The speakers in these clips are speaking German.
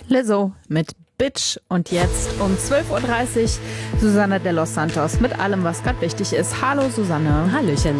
Lizzo mit Bitch und jetzt um 12.30 Uhr Susanne de los Santos mit allem, was gerade wichtig ist. Hallo Susanne. Hallöchen.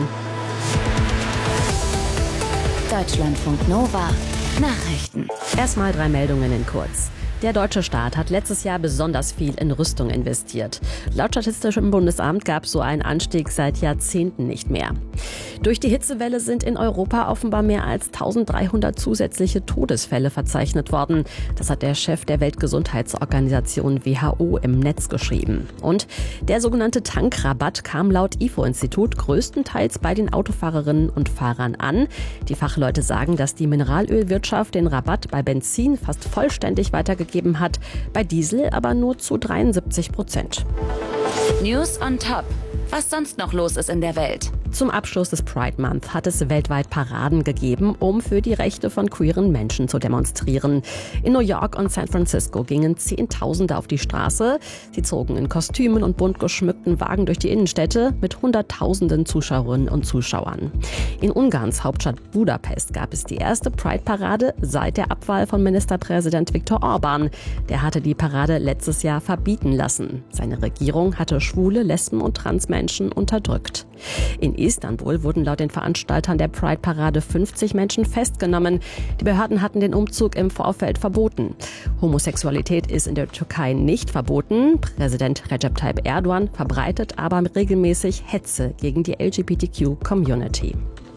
Deutschlandfunk Nova. Nachrichten. Erstmal 3 Meldungen in kurz. Der deutsche Staat hat letztes Jahr besonders viel in Rüstung investiert. Laut Statistischem Bundesamt gab es so einen Anstieg seit Jahrzehnten nicht mehr. Durch die Hitzewelle sind in Europa offenbar mehr als 1300 zusätzliche Todesfälle verzeichnet worden. Das hat der Chef der Weltgesundheitsorganisation WHO im Netz geschrieben. Und der sogenannte Tankrabatt kam laut IFO-Institut größtenteils bei den Autofahrerinnen und Fahrern an. Die Fachleute sagen, dass die Mineralölwirtschaft den Rabatt bei Benzin fast vollständig weitergegeben hat, bei Diesel aber nur zu 73%. News on Top. Was sonst noch los ist in der Welt. Zum Abschluss des Pride Month hat es weltweit Paraden gegeben, um für die Rechte von queeren Menschen zu demonstrieren. In New York und San Francisco gingen Zehntausende auf die Straße. Sie zogen in Kostümen und bunt geschmückten Wagen durch die Innenstädte mit Hunderttausenden Zuschauerinnen und Zuschauern. In Ungarns Hauptstadt Budapest gab es die erste Pride-Parade seit der Abwahl von Ministerpräsident Viktor Orbán. Der hatte die Parade letztes Jahr verbieten lassen. Seine Regierung hatte Schwule, Lesben und Transmenschen unterdrückt. In Istanbul wurden laut den Veranstaltern der Pride-Parade 50 Menschen festgenommen. Die Behörden hatten den Umzug im Vorfeld verboten. Homosexualität ist in der Türkei nicht verboten. Präsident Recep Tayyip Erdogan verbreitet aber regelmäßig Hetze gegen die LGBTQ-Community.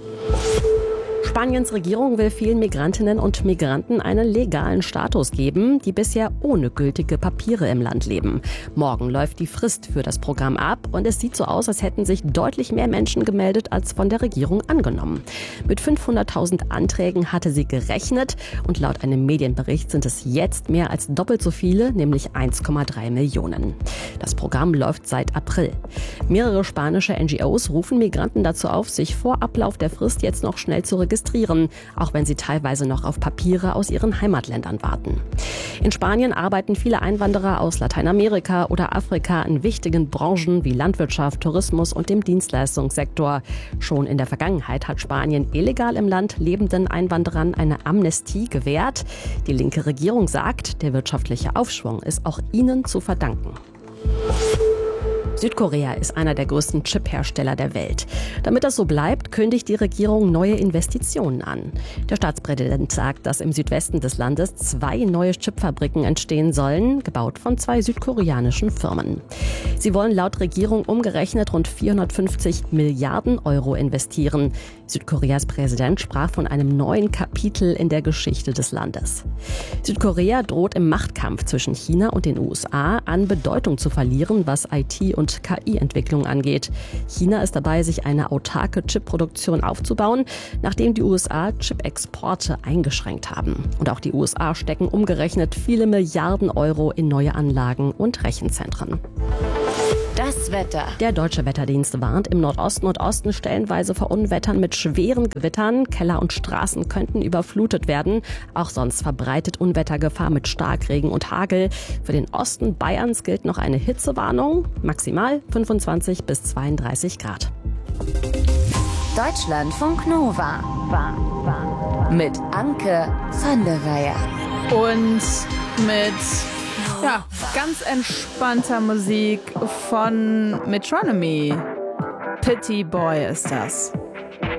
Spaniens Regierung will vielen Migrantinnen und Migranten einen legalen Status geben, die bisher ohne gültige Papiere im Land leben. Morgen läuft die Frist für das Programm ab und es sieht so aus, als hätten sich deutlich mehr Menschen gemeldet, als von der Regierung angenommen. Mit 500.000 Anträgen hatte sie gerechnet und laut einem Medienbericht sind es jetzt mehr als doppelt so viele, nämlich 1,3 Millionen. Das Programm läuft seit April. Mehrere spanische NGOs rufen Migranten dazu auf, sich vor Ablauf der Frist jetzt noch schnell zu registrieren, auch wenn sie teilweise noch auf Papiere aus ihren Heimatländern warten. In Spanien arbeiten viele Einwanderer aus Lateinamerika oder Afrika in wichtigen Branchen wie Landwirtschaft, Tourismus und dem Dienstleistungssektor. Schon in der Vergangenheit hat Spanien illegal im Land lebenden Einwanderern eine Amnestie gewährt. Die linke Regierung sagt, der wirtschaftliche Aufschwung ist auch ihnen zu verdanken. Südkorea ist einer der größten Chip-Hersteller der Welt. Damit das so bleibt, kündigt die Regierung neue Investitionen an. Der Staatspräsident sagt, dass im Südwesten des Landes 2 neue Chipfabriken entstehen sollen, gebaut von 2 südkoreanischen Firmen. Sie wollen laut Regierung umgerechnet rund 450 Milliarden Euro investieren. Südkoreas Präsident sprach von einem neuen Kapitel in der Geschichte des Landes. Südkorea droht im Machtkampf zwischen China und den USA an Bedeutung zu verlieren, was IT- und KI-Entwicklung angeht. China ist dabei, sich eine autarke Chipproduktion aufzubauen, nachdem die USA Chip-Exporte eingeschränkt haben. Und auch die USA stecken umgerechnet viele Milliarden Euro in neue Anlagen und Rechenzentren. Das Wetter. Der Deutsche Wetterdienst warnt im Nordosten und Osten stellenweise vor Unwettern mit schweren Gewittern. Keller und Straßen könnten überflutet werden. Auch sonst verbreitet Unwettergefahr mit Starkregen und Hagel. Für den Osten Bayerns gilt noch eine Hitzewarnung. Maximal 25 bis 32 Grad. Deutschlandfunk Nova. Mit Anke van der Weyer. Und mit ganz entspannter Musik von Metronomy. Pity Boy ist das.